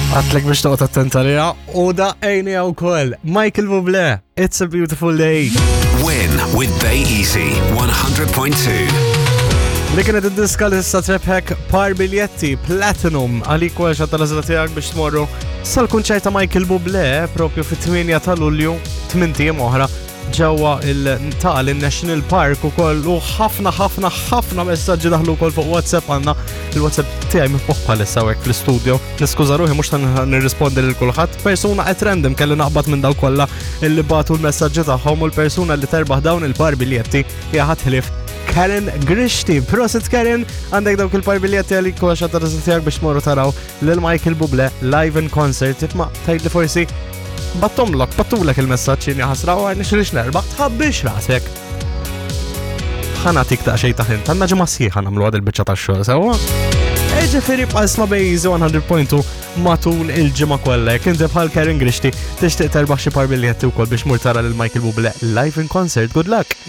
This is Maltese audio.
Għatlek biex toqgħod attenta liha u daqqejni wkoll Michael Bublé, It's a Beautiful Day. Win with Bay Easy 100.2. Li kienet id-diska li tista' trebħek par biljetti Platinum għalik wara xatta l-għażla tiegħek biex tmorru sal-kunċert ta' Michael Bublé propju fit-8 ta' Lulju, 8 tiem oħra ġewwa il-National Park ukoll u ħafna messaġġi daħlu wkoll fuq WhatsApp għandna il-WhatsApp tiegħi miftuħ bħalissa hekk fl-istudio. Niskuża ruħi mhux nirrispondi lil kulħadd. Persuna qed random kelli naqbad minn daw kollha illi bagħtu l-messaġġi tagħhom u l-persuna li terbaħ dawn il-par biljetti hija ħadd Karen Grishti. Prosit Karen, għandek dawk il-par biljetti għalik u għaxa tiegħek biex morru taraw lil Michael Bublé live in concert. Itma tgħidli forsi battulek il-messaġġ jien ħasra u għarni xirix nerbaħ tħabbix rasek. Ħana tik ta' xejn ta' ħin, għandna ġimgħa sħiħa nagħmlu għad il-biċċa tax-xogħol sewwa. Ġifieri bqasma Bay Easy 100.2 matul il-ġimgħa kollha. Inti bħal Karen Grishti tixtieq terbaħ xi par biljetti wkoll biex mur tara lil Michael Bublé live in concert. Good luck!